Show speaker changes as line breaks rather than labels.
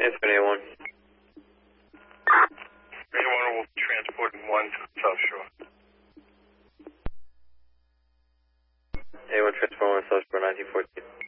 Transfer A1.
A1 will transport 1 to the South Shore.
A1 transfer 1 South Shore 1914.